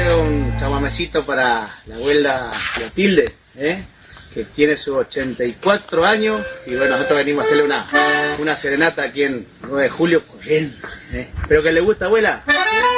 queda un chamamecito para la abuela Clotilde, que tiene sus 84 años, y bueno, nosotros venimos a hacerle una serenata aquí en 9 de julio corriendo. Espero que le guste, abuela.